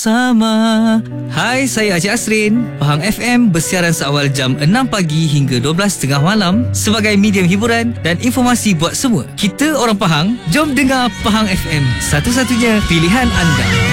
bersama. Hai, saya Encik Asrin. Pahang FM bersiaran seawal jam 6 pagi hingga 12.30 malam sebagai medium hiburan dan informasi buat semua. Kita orang Pahang, jom dengar Pahang FM, satu-satunya pilihan anda.